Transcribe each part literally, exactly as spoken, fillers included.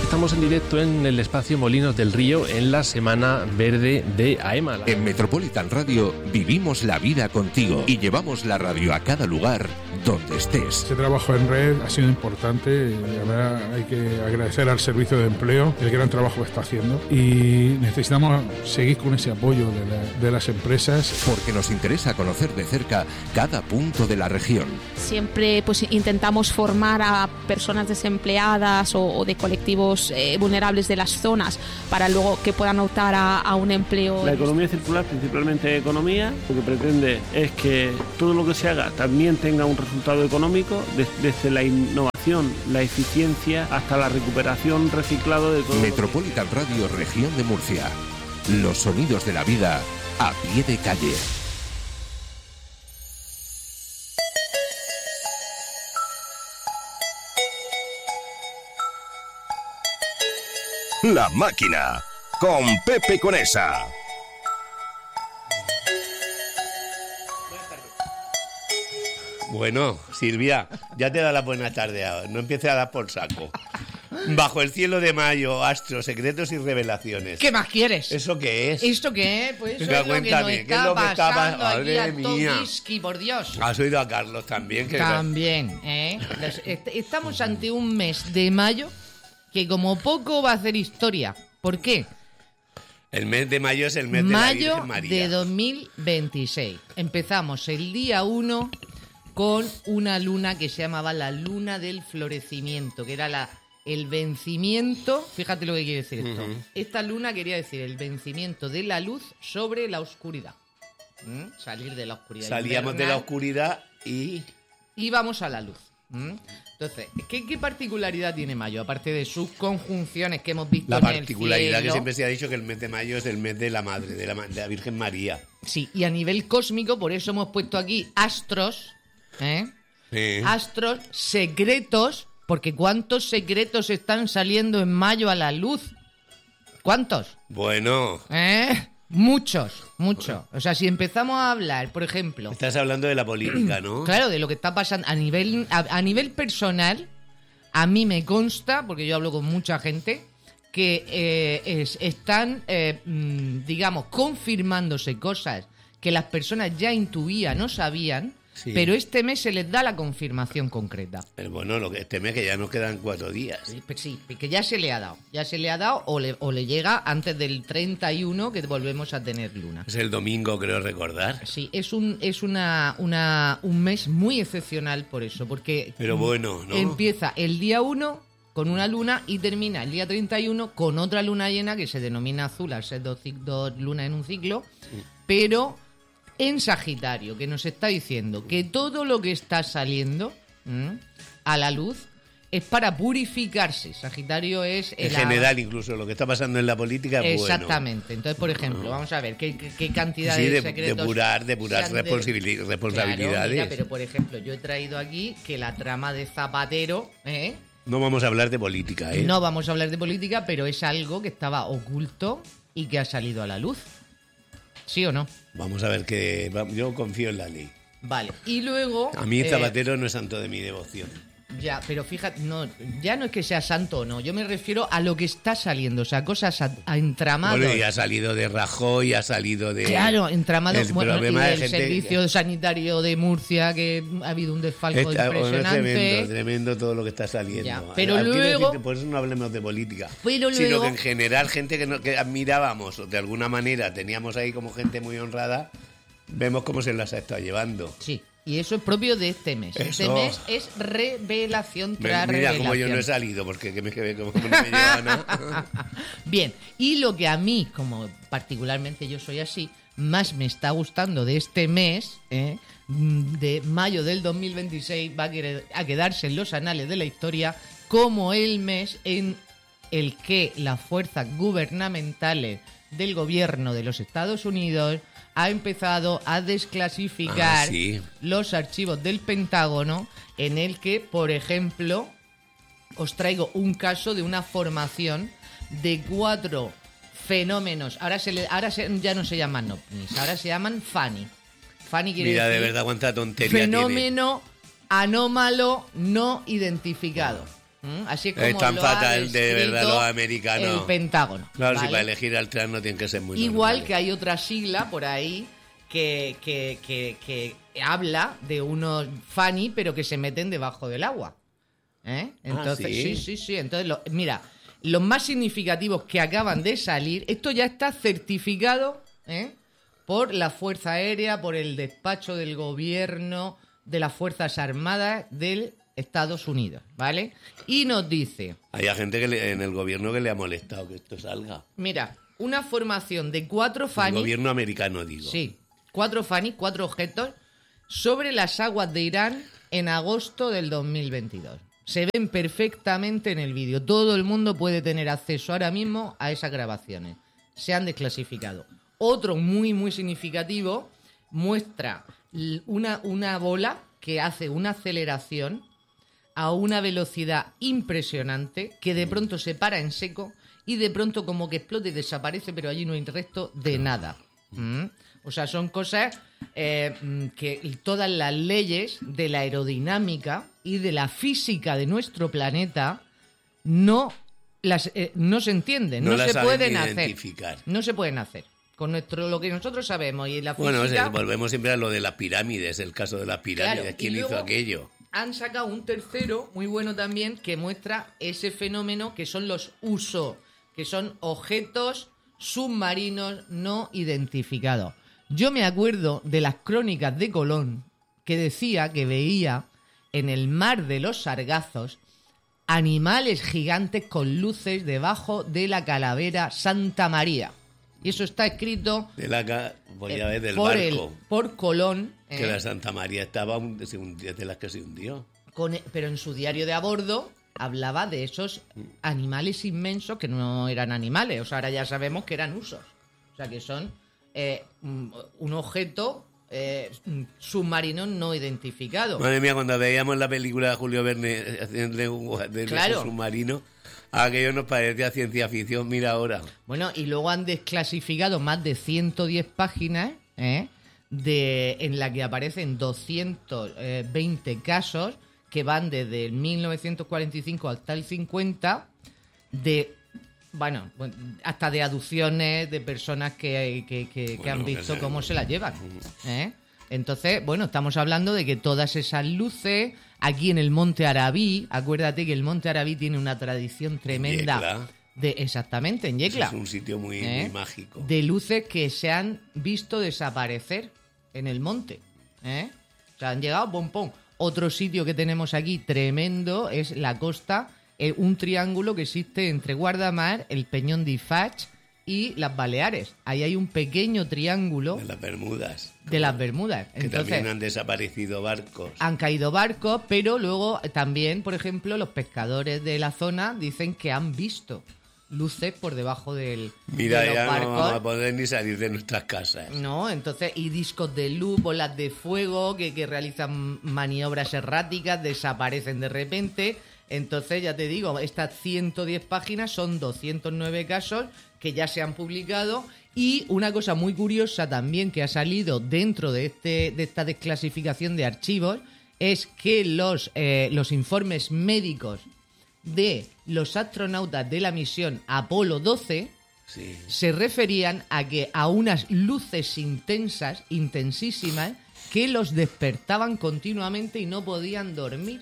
Estamos en directo en el espacio Molinos del Río en la Semana Verde de AEMA. En Metropolitan Radio vivimos la vida contigo y llevamos la radio a cada lugar donde estés. Este trabajo en red ha sido importante. La verdad, hay que agradecer al Servicio de Empleo el gran trabajo que está haciendo y necesitamos seguir con ese apoyo de, la, de las empresas. Porque nos interesa conocer de cerca cada punto de la región. Siempre pues intentamos formar a personas desempleadas o, o de colectivos eh, vulnerables de las zonas para luego que puedan optar a, a un empleo. La economía circular, principalmente economía, lo que pretende es que todo lo que se haga también tenga un resultado económico, desde la innovación, la eficiencia, hasta la recuperación, reciclado de todo. Metropolitan Radio, Región de Murcia. Los sonidos de la vida a pie de calle. La Máquina, con Pepe Conesa. Bueno, Silvia, ya te da la buena tarde ahora. No empieces a dar por saco. Bajo el cielo de mayo, astros, secretos y revelaciones. ¿Qué más quieres? ¿Eso qué es? ¿Esto qué es? Pues eso Venga, es lo que nos cuéntame, está ¿qué es lo que está pasando pas- aquí a Madre mía. Tomiski, por Dios. ¿Has oído a Carlos también? Que También, ¿eh? Los- est- Estamos ante un mes de mayo que como poco va a hacer historia. ¿Por qué? El mes de mayo es el mes Mayo de la Virgen María. de dos mil veintiséis. Empezamos el día uno con una luna que se llamaba la luna del florecimiento, que era la, el vencimiento. Fíjate lo que quiere decir esto. Ujú. Esta luna quería decir el vencimiento de la luz sobre la oscuridad. ¿Mm? Salir de la oscuridad. Salíamos de la invernal oscuridad y... y vamos a la luz. ¿Mm? Entonces, ¿qué, ¿qué particularidad tiene mayo? Aparte de sus conjunciones que hemos visto La en el particularidad que cielo. siempre se ha dicho que el mes de mayo es el mes de la Madre, de la, ma- de la Virgen María. Sí, y a nivel cósmico, por eso hemos puesto aquí astros, ¿eh? Sí. Astros secretos, porque ¿cuántos secretos están saliendo en mayo a la luz? ¿Cuántos? Bueno, ¿Eh? Muchos, muchos. O sea, si empezamos a hablar, por ejemplo, estás hablando de la política, ¿no? claro, de lo que está pasando a nivel, a, a nivel personal, a mí me consta, porque yo hablo con mucha gente, que eh, es- están, eh, mm, digamos, confirmándose cosas que las personas ya intuían o sabían, Sí. pero este mes se les da la confirmación concreta. Pero bueno, lo que este mes que ya nos quedan cuatro días. Sí, pues sí, que ya se le ha dado, ya se le ha dado o le, o le llega antes del treinta y uno que volvemos a tener luna. Es el domingo, creo recordar. Sí, es un es una, una un mes muy excepcional por eso, porque Pero bueno, ¿no? empieza el día uno con una luna y termina el día treinta y uno con otra luna llena que se denomina azul, al ser dos, cic- dos lunas en un ciclo, pero en Sagitario, que nos está diciendo que todo lo que está saliendo ¿m? a la luz es para purificarse. Sagitario es... En el- general, incluso lo que está pasando en la política es bueno. Exactamente. Entonces, por ejemplo, vamos a ver qué, qué, qué cantidad Sí, de de- secretos... depurar- depurar se han de- responsabili- responsabilidades. Claro, mira, pero por ejemplo, yo he traído aquí que la trama de Zapatero... ¿eh? No vamos a hablar de política, ¿eh? No vamos a hablar de política, pero es algo que estaba oculto y que ha salido a la luz. ¿Sí o no? Vamos a ver que... va- Yo confío en la ley. Vale. Y luego... A mí eh, Zapatero no es santo de mi devoción. Ya, pero fíjate, no, ya no es que sea santo o no, yo me refiero a lo que está saliendo, o sea, cosas a, a entramados. Bueno, y ha salido de Rajoy, ha salido de... Claro, entramados, el bueno, y problema de del gente- servicio sanitario de Murcia, que ha habido un desfalco Está- bueno, es impresionante. tremendo, tremendo todo lo que está saliendo. Ya, pero Aquí luego- decirte, por eso no hablemos de política. Pero Sino luego- que en general, gente que, no- que admirábamos, o de alguna manera teníamos ahí como gente muy honrada, vemos cómo se las ha estado llevando. Sí, y eso es propio de este mes. Este Eso. mes es revelación Me- tras Mira, revelación. como yo no he salido, porque que me, que me- como no me lleva nada. Bien, y lo que a mí, como particularmente yo soy así, más me está gustando de este mes, ¿eh? de mayo del dos mil veintiséis, va a, querer- a quedarse en los anales de la historia como el mes en el que las fuerzas gubernamentales del gobierno de los Estados Unidos ha empezado a desclasificar Ah, sí. los archivos del Pentágono, en el que, por ejemplo, os traigo un caso de una formación de cuatro fenómenos. Ahora se le, ahora se- ya no se llaman ovnis, ahora se llaman FANI. FANI quiere Mira, de decir verdad, cuánta tontería tiene. fenómeno anómalo no identificado. ¿Mm? Así es como Es tan lo fatal ha de verdad los descrito americanos. el Pentágono. Claro, ¿vale? si para elegir al Trump no tienen que ser muy Igual normales. que hay otra sigla por ahí que, que, que, que habla de unos Fanny, pero que se meten debajo del agua. ¿Eh? Entonces, Ah, ¿sí? sí, sí, sí. Entonces, lo- mira, los más significativos que acaban de salir, esto ya está certificado, ¿eh? por la Fuerza Aérea, por el despacho del gobierno de las Fuerzas Armadas del Estados Unidos, ¿vale? Y nos dice, Hay gente que le- en el gobierno que le ha molestado que esto salga. mira, una formación de cuatro El Fanny, gobierno americano, digo. sí, cuatro Fanny, cuatro objetos, sobre las aguas de Irán en agosto del dos mil veintidós. Se ven perfectamente en el vídeo. Todo el mundo puede tener acceso ahora mismo a esas grabaciones. Se han desclasificado. Otro muy, muy significativo muestra l- una, una bola que hace una aceleración a una velocidad impresionante que de pronto se para en seco y de pronto como que explota y desaparece, pero allí no hay resto de nada. ¿Mm? O sea, son cosas eh, mm, que todas las leyes de la aerodinámica y de la física de nuestro planeta no, las, eh, no se entienden, No no, las se saben pueden ni hacer. identificar. No se pueden hacer. Con nuestro lo que nosotros sabemos y la Bueno, física... o sea, volvemos siempre a lo de las pirámides, el caso de las pirámides. Claro, ¿Quién y hizo luego aquello? Han sacado un tercero muy bueno también que muestra ese fenómeno que son los U S O, que son objetos submarinos no identificados. Yo me acuerdo de las crónicas de Colón que decía que veía en el mar de los Sargazos animales gigantes con luces debajo de la calavera Santa María. Y eso está escrito De la ca- pues ya eh, ves, del por, barco. el, por Colón. Que eh, la Santa María estaba un- se hundió- de las que se hundió. con- pero en su diario de a bordo hablaba de esos animales inmensos que no eran animales. O sea, ahora ya sabemos que eran usos. O sea, que son eh, un un objeto eh, submarino no identificado. Madre mía, cuando veíamos la película de Julio Verne haciendo un de Claro. submarino, aquello nos parecía ciencia ficción. Mira ahora. Bueno, y luego han desclasificado más de ciento diez páginas, ¿eh? de, en la que aparecen doscientos veinte casos que van desde el mil novecientos cuarenta y cinco hasta el cincuenta, de, bueno, hasta de aducciones de personas que, que, que- que Bueno, han que visto sea- cómo se las llevan. ¿eh? Entonces, bueno, estamos hablando de que todas esas luces, aquí en el Monte Arabí, acuérdate que el Monte Arabí tiene una tradición tremenda. Yecla. De, exactamente, en Yecla. Es un sitio muy, ¿Eh? muy mágico. De luces que se han visto desaparecer en el monte. ¿eh? O sea, han llegado, pum, pum. Otro sitio que tenemos aquí tremendo es la costa, eh, un triángulo que existe entre Guardamar, el Peñón de Ifach y las Baleares. Ahí hay un pequeño triángulo En las Bermudas. de las Bermudas. Que Entonces, también han desaparecido barcos. han caído barcos, pero luego también, por ejemplo, los pescadores de la zona dicen que han visto luces por debajo del, Mira, de los ya no barcos. vamos a poder ni salir de nuestras casas. No, entonces, y discos de luz, bolas de fuego que, que realizan maniobras erráticas, desaparecen de repente. Entonces, ya te digo, estas ciento diez páginas son doscientos nueve casos que ya se han publicado. Y una cosa muy curiosa también que ha salido dentro de, este, de esta desclasificación de archivos es que los, eh, los informes médicos de los astronautas de la misión Apolo doce Sí. se referían a que a unas luces intensas, intensísimas, que los despertaban continuamente y no podían dormir.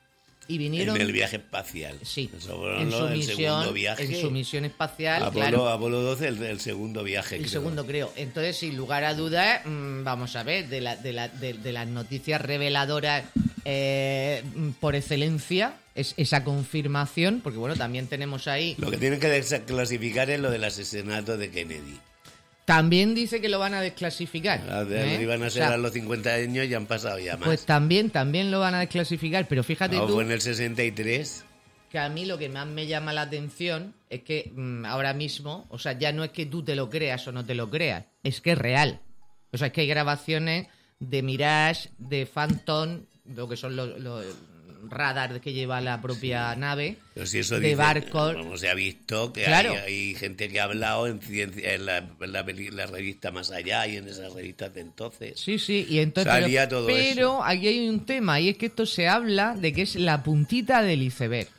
Y vinieron En el viaje espacial. sí, Eso fueron en los- su el misión, segundo viaje. en su misión espacial, Apolo, claro. Apolo doce, el, el segundo viaje. El creo. segundo, creo. Entonces, sin lugar a dudas, mmm, vamos a ver, de, la, de, la, de, de las noticias reveladoras eh, por excelencia, es esa confirmación, porque bueno, también tenemos ahí... Lo que tienen que desclasificar es lo del asesinato de Kennedy. También dice que lo van a desclasificar. A ver, ¿eh? iban a O ser sea, a los cincuenta años y han pasado ya más. pues también, también lo van a desclasificar, pero fíjate Ah, tú... fue en el sesenta y tres. que a mí lo que más me llama la atención es que mmm, ahora mismo, o sea, ya no es que tú te lo creas o no te lo creas, es que es real. O sea, es que hay grabaciones de Mirage, de Phantom, lo que son los, los radars que lleva la propia nave, Pero si eso de dice, barcos. como se ha visto, que Claro. hay, hay gente que ha hablado en, ciencia, en, la, en la peli- la revista Más Allá y en esas revistas de entonces. Sí, sí, y entonces... Salía pero todo pero eso. aquí hay un tema, y es que esto se habla de que es la puntita del iceberg.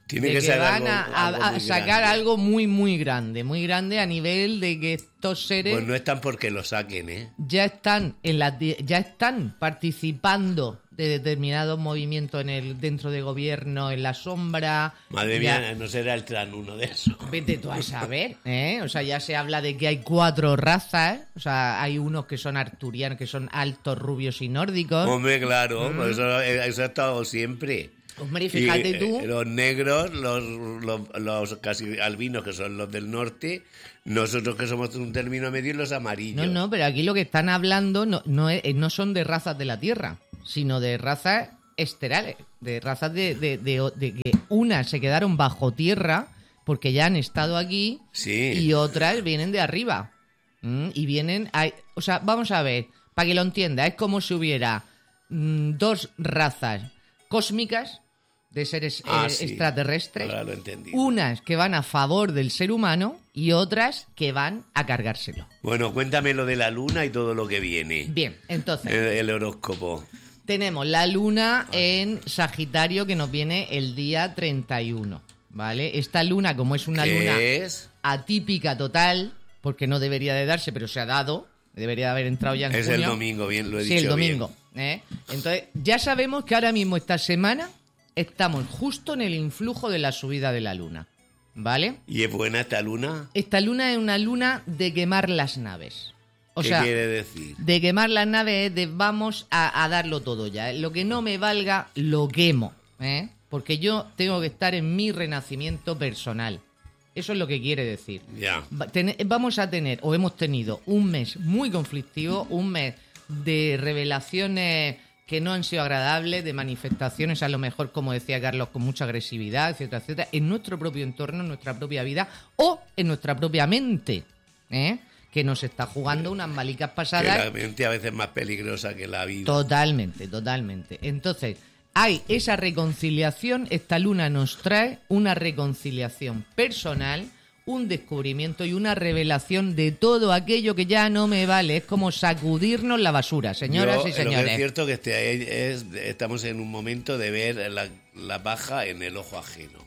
Tiene de que que ser van algo- a, a- algo a muy sacar grande. algo muy, muy grande, muy grande a nivel de que estos seres Pues no están porque lo saquen, ¿eh? ya están en la, ya están participando de determinados movimientos en el dentro de gobierno, en la sombra. Madre ya- mía, no será el tran uno de esos. Vete tú a saber, ¿eh? O sea, ya se habla de que hay cuatro razas, o sea, hay unos que son arturianos, que son altos, rubios y nórdicos. Hombre, claro, Mm. pues eso, eso ha estado siempre. Hombre, y fíjate Y, tú. eh, los negros, los, los, los casi albinos, que son los del norte, nosotros que somos un término medio, y los amarillos. No, no, pero aquí lo que están hablando no, no, es- no son de razas de la Tierra, sino de razas esterales, de razas de, de, de- de que unas se quedaron bajo tierra porque ya han estado aquí Sí. y otras vienen de arriba. ¿Mm? Y vienen... a- o sea, vamos a ver, para que lo entienda, es como si hubiera mm, dos razas cósmicas de seres Ah, eh, sí. extraterrestres, Ahora lo he entendido. unas que van a favor del ser humano y otras que van a cargárselo. Bueno, cuéntame lo de la luna y todo lo que viene. Bien, entonces... El, el horóscopo. Tenemos la luna en Sagitario que nos viene el día treinta y uno, ¿vale? Esta luna, como es una ¿Qué luna es? atípica total, porque no debería de darse, pero se ha dado, debería de haber entrado ya en Es junio. el domingo, bien, lo he Sí, dicho el domingo. bien. ¿eh? Entonces, ya sabemos que ahora mismo esta semana estamos justo en el influjo de la subida de la luna, ¿vale? ¿Y es buena esta luna? Esta luna es una luna de quemar las naves. O ¿Qué sea, quiere decir? de quemar las naves es de vamos a, a darlo todo ya. ¿eh? Lo que no me valga, lo quemo. ¿eh? Porque yo tengo que estar en mi renacimiento personal. Eso es lo que quiere decir. Ya. Va- ten- vamos a tener, o hemos tenido, un mes muy conflictivo, un mes de revelaciones que no han sido agradables, de manifestaciones, a lo mejor, como decía Carlos, con mucha agresividad, etcétera, etcétera, en nuestro propio entorno, en nuestra propia vida o en nuestra propia mente, ¿eh? que nos está jugando unas malicas Que pasadas. la mente a veces es más peligrosa que la vida. Totalmente, totalmente. Entonces, hay esa reconciliación, esta luna nos trae una reconciliación personal, un descubrimiento y una revelación de todo aquello que ya no me vale. Es como sacudirnos la basura, señoras Yo, y Lo que señores. es cierto que este es, estamos en un momento de ver la, la paja en el ojo ajeno.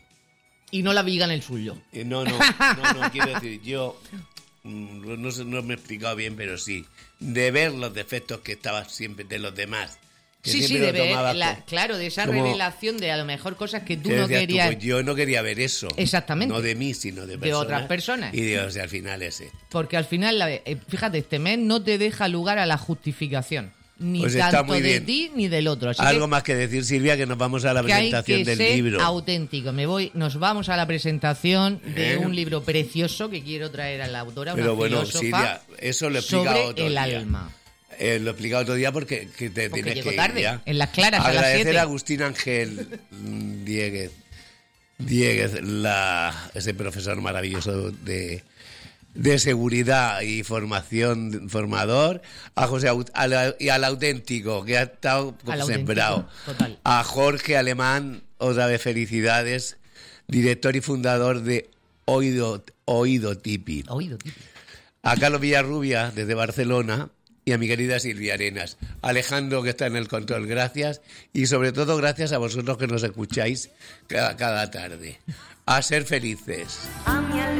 Y no la viga en el suyo. Eh, No, no, no, no, quiero decir, yo mm, no, sé, no me he explicado bien, pero sí, de ver los defectos que estaban siempre de los demás. Que Sí, sí, siempre de lo ver, tomabas la- co- claro, de esa como- revelación de a lo mejor cosas que tú que no decías tú, querías. pues yo no quería ver eso. Exactamente. No de mí, sino de De personas. otras personas. Y Dios, al final ese. Porque al final, la- eh, fíjate, este mes no te deja lugar a la justificación. Ni Pues está tanto muy de bien. ti ni del otro. Así Algo que, más que decir, Silvia, que nos vamos a la que hay presentación que del ser libro. auténtico. Me voy, nos vamos a la presentación de ¿Eh? un libro precioso que quiero traer a la autora, Pero una bueno, filósofa, Silvia, eso lo he explicado sobre otro el día. alma. Eh, lo he explicado otro día porque que te Porque tienes llego que ir tarde, ya. en las claras, a las Agradecer siete. a Agustín Ángel mm, Dieguez, Dieguez la, ese profesor maravilloso de, de seguridad y formación, formador, a José Aut- a la- y al auténtico, que ha estado como Al auténtico, sembrado. total. A Jorge Alemán, otra vez felicidades, director y fundador de Oído, Oído Tipi. Oído, tío. A Carlos Villarrubia, desde Barcelona, y a mi querida Silvia Arenas. Alejandro, que está en el control, gracias. Y sobre todo, gracias a vosotros que nos escucháis cada, cada tarde. A ser felices. A mi